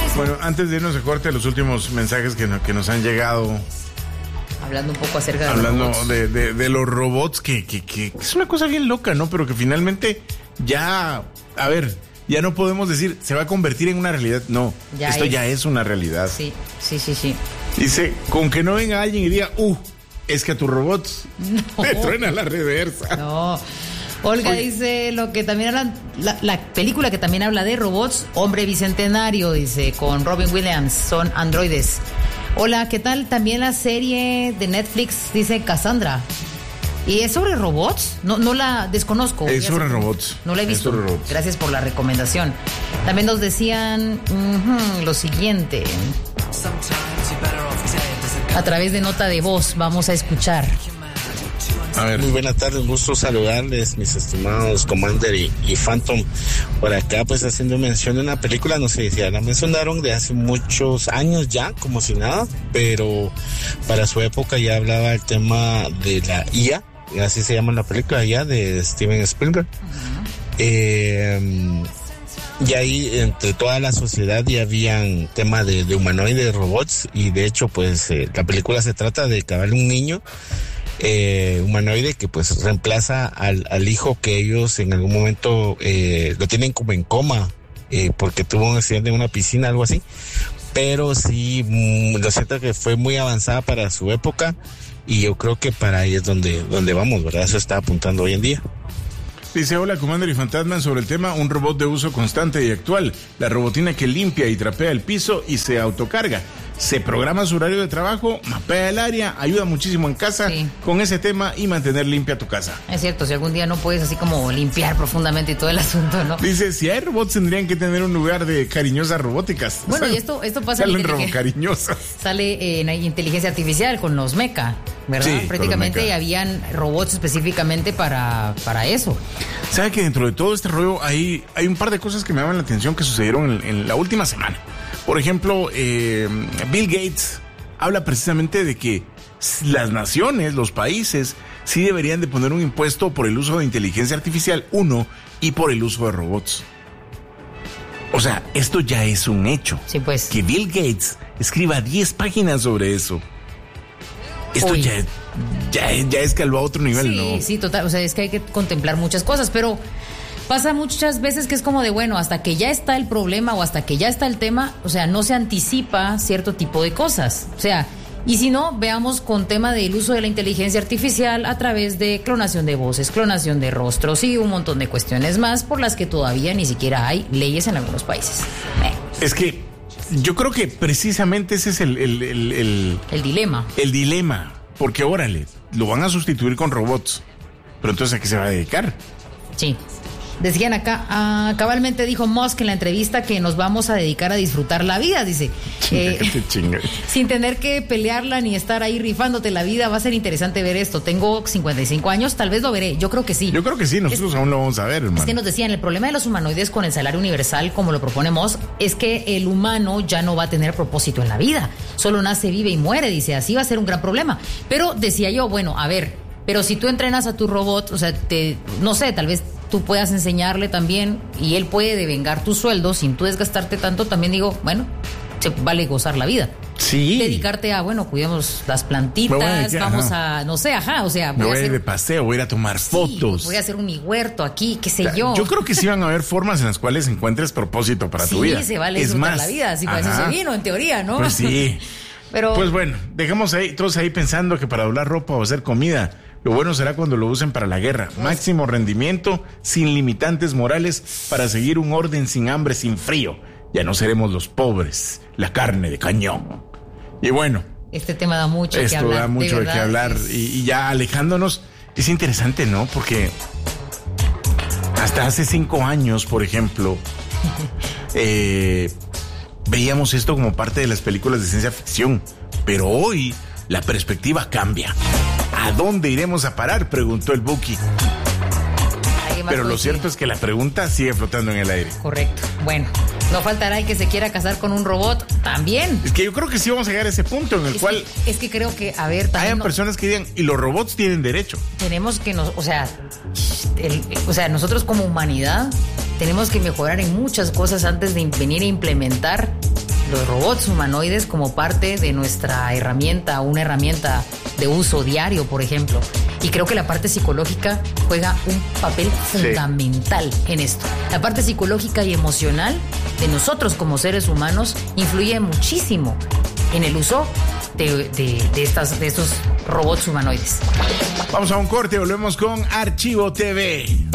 Bueno, antes de irnos a corte, los últimos mensajes que nos han llegado. Hablando un poco acerca de hablando los robots. De los robots, que es una cosa bien loca, ¿no? Pero que finalmente ya, a ver, ya no podemos decir, se va a convertir en una realidad. No, esto ya es una realidad. Sí. Dice, con que no venga alguien y diga, es que a tus robots te truena la reversa. No. Olga dice lo que también hablan, la película que también habla de robots, Hombre Bicentenario, dice, con Robin Williams, son androides. Hola, ¿qué tal? También la serie de Netflix, dice Cassandra. ¿Y es sobre robots? No la desconozco. Es sobre robots. No la he visto. Gracias por la recomendación. También nos decían lo siguiente. A través de nota de voz vamos a escuchar. A ver. Muy buenas tardes, un gusto saludarles, mis estimados Commander y Phantom. Por acá, pues, haciendo mención de una película, no sé si ya la mencionaron, de hace muchos años ya, como si nada, pero para su época ya hablaba el tema de la IA, así se llama la película, IA, de Steven Spielberg. Y ahí, entre toda la sociedad, ya habían tema de humanoides, robots, y de hecho, pues, la película se trata de cabal un niño humanoide que pues reemplaza al hijo que ellos en algún momento lo tienen como en coma porque tuvo un accidente en una piscina, algo así, pero sí, lo siento que fue muy avanzada para su época y yo creo que para ahí es donde vamos, ¿verdad? Eso está apuntando hoy en día. Dice, hola Commander y Fantasman, sobre el tema, un robot de uso constante y actual, la robotina que limpia y trapea el piso y se autocarga. Se programa su horario de trabajo, mapea el área, ayuda muchísimo en casa con ese tema y mantener limpia tu casa. Es cierto, si algún día no puedes así como limpiar profundamente y todo el asunto, ¿no? Dice, si hay robots tendrían que tener un lugar de cariñosas robóticas. Bueno, y esto pasa en cariñosas. Sale en inteligencia artificial con los mecha, ¿verdad? Sí, prácticamente habían robots específicamente para eso. ¿Sabe que dentro de todo este rollo hay un par de cosas que me llaman la atención que sucedieron en la última semana? Por ejemplo, Bill Gates habla precisamente de que las naciones, los países, sí deberían de poner un impuesto por el uso de inteligencia artificial, y por el uso de robots. O sea, esto ya es un hecho. Sí, pues. Que Bill Gates escriba 10 páginas sobre eso. Esto ya escaló a otro nivel, ¿no? Sí, total. O sea, es que hay que contemplar muchas cosas, pero pasa muchas veces que es como de, bueno, hasta que ya está el problema o hasta que ya está el tema, o sea, no se anticipa cierto tipo de cosas. O sea, y si no, veamos con tema del uso de la inteligencia artificial a través de clonación de voces, clonación de rostros y un montón de cuestiones más por las que todavía ni siquiera hay leyes en algunos países. Es que yo creo que precisamente ese es el dilema. El dilema, porque órale, lo van a sustituir con robots, pero entonces ¿a qué se va a dedicar? Sí. Decían acá, cabalmente dijo Musk en la entrevista que nos vamos a dedicar a disfrutar la vida, dice. Sin tener que pelearla ni estar ahí rifándote la vida, va a ser interesante ver esto. Tengo 55 años, tal vez lo veré, yo creo que sí. Yo creo que sí, nosotros aún lo vamos a ver, hermano. Es que nos decían, el problema de los humanoides con el salario universal, como lo propone Musk, es que el humano ya no va a tener propósito en la vida. Solo nace, vive y muere, dice, así va a ser un gran problema. Pero decía yo, bueno, a ver, pero si tú entrenas a tu robot, o sea, no sé, tal vez tú puedas enseñarle también y él puede devengar tu sueldo sin tú desgastarte tanto, también digo, bueno, se vale gozar la vida. Sí. Dedicarte a, bueno, cuidemos las plantitas, vamos a, no sé, o sea. Voy a ir de paseo, voy a ir a tomar fotos. Voy a hacer mi huerto aquí, qué sé yo. Yo creo que sí van a haber formas en las cuales encuentres propósito para tu vida. Sí, se vale disfrutar la vida, así para eso se vino, en teoría, ¿no? Pues sí. Pero pues bueno, dejemos todos ahí pensando que para doblar ropa o hacer comida, lo bueno será cuando lo usen para la guerra. Máximo rendimiento, sin limitantes morales, para seguir un orden sin hambre, sin frío. Ya no seremos los pobres, la carne de cañón. Y bueno, este tema da mucho que hablar. Esto da mucho de qué hablar. Y ya alejándonos, es interesante, ¿no? Porque hasta hace 5 años, por ejemplo, veíamos esto como parte de las películas de ciencia ficción. Pero hoy la perspectiva cambia. ¿A dónde iremos a parar?, preguntó el Buki. Pero lo cierto es que la pregunta sigue flotando en el aire. Correcto. Bueno, no faltará el que se quiera casar con un robot también. Es que yo creo que sí vamos a llegar a ese punto en el cual... Es que creo que, a ver, también... Hayan personas que digan, y los robots tienen derecho. Tenemos que nosotros como humanidad tenemos que mejorar en muchas cosas antes de venir a implementar los robots humanoides como parte de nuestra herramienta, una herramienta de uso diario, por ejemplo. Y creo que la parte psicológica juega un papel fundamental en esto. La parte psicológica y emocional de nosotros como seres humanos influye muchísimo en el uso de estos robots humanoides. Vamos a un corte, volvemos con Archivo TV.